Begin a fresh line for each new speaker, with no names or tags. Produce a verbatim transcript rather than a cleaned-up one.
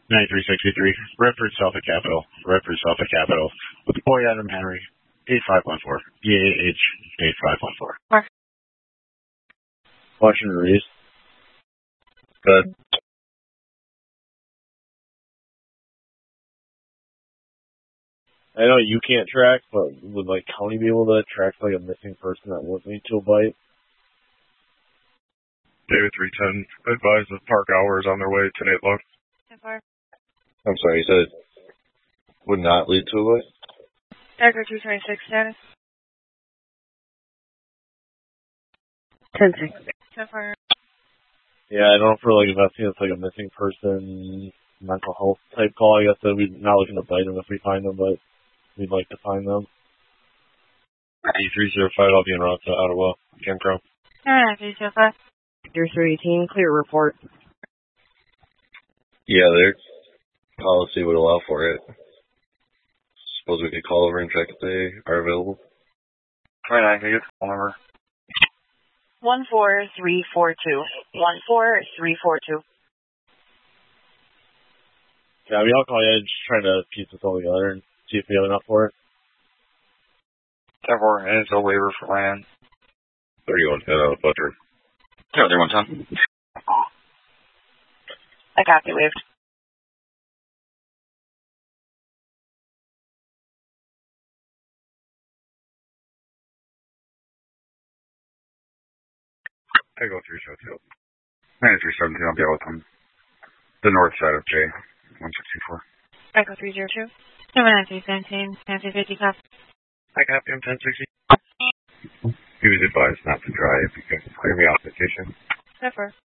ninety-three sixty-three, Redford Suffolk Capital, Redford Suffolk Capital, with Boy Adam Henry, eight five one four, E A H eight five one four.
Mark.
Washington Reeves. Good. I know you can't track, but would like county be able to track like a missing person that wouldn't lead to a bite?
David three ten, advise of park hours on their way to Nate Love.
I'm sorry, you said it would not lead to a bite?
Tiger two twenty-six status.
ten six.
ten four.
Yeah, I don't know if we're like investing it's like a missing person mental health type call. I guess that we're not looking to bite them if we find them, but we'd like to find them.
E three zero five, I'll be en route to Ottawa, Campground.
Alright, three zero five.
Your three eighteen, clear report.
Yeah, their policy would allow for it. Suppose we could call over and check if they are available.
twenty-nine, can you get the phone number?
one four three four two. one four three four two.
Yeah, I mean, I'll call you. Just trying to piece this all together and see if we have enough for it.
ten four, and it's a waiver for land.
thirty-one ten on the butcher.
Yeah, thirty-one ten.
I copy waived.
Echo three show two. ninety-three seventeen, I'll be out with them. The north side of J, one sixty-four.
Echo three zero two. Number ninety-three seventeen, ninety-three fifty copy.
I copy him ten sixty. He was advised not to drive because of clear me off vacation.
ten four.